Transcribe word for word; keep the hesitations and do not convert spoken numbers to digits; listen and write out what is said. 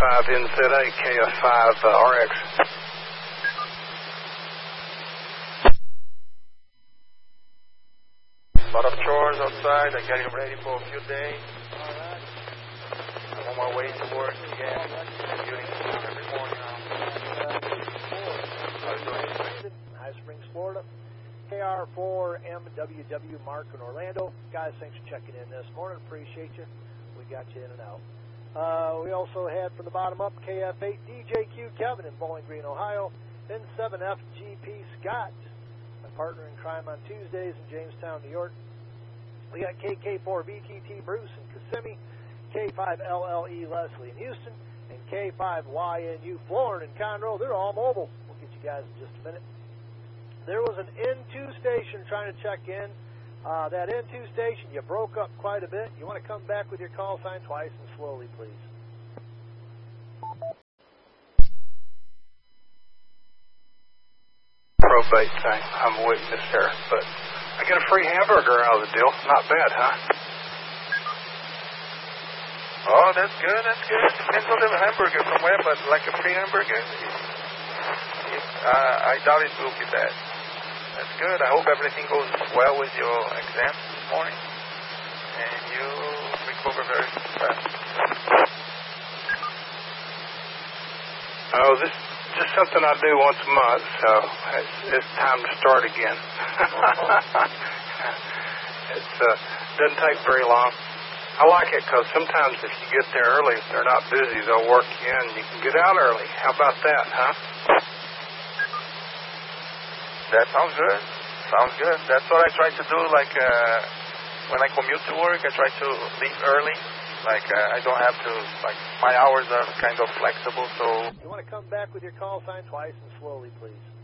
five N Z A, K F five uh, R X. A lot of chores outside. I got it ready for a few days. All right. I'm on my way to work again. Commuting every morning now. How are you doing? High Springs, Florida. K R four M W W Mark in Orlando. Guys, thanks for checking in this morning. Appreciate you. We got you in and out. Uh, we also had from the bottom up K F eight D J Q Kevin in Bowling Green, Ohio. Then seven F G P Scott, my partner in crime on Tuesdays in Jamestown, New York. We got K K four B T T Bruce in Kissimmee, K five L L E Leslie in Houston, and K five Y N U Florin in Conroe. They're all mobile. We'll get you guys in just a minute. There was an N two station trying to check in. Uh, that N two station, you broke up quite a bit. You want to come back with your call sign twice and slowly, please. Probate thing. I'm a witness there, but I get a free hamburger out of the deal. Not bad, huh? Oh, that's good, that's good. Depends on the hamburger from where, but like a free hamburger, it, uh, I doubt it will be bad. That's good. I hope everything goes well with your exam this morning, and you recover very fast. Oh, this is just something I do once a month, so it's, it's time to start again. It uh, doesn't take very long. I like it because sometimes if you get there early, if they're not busy, they'll work you in. You can get out early. How about that, huh? That sounds good. Sounds good. That's what I try to do. Like uh, when I commute to work, I try to leave early. Like uh, I don't have to. Like my hours are kind of flexible. So you want to come back with your call sign twice and slowly, please.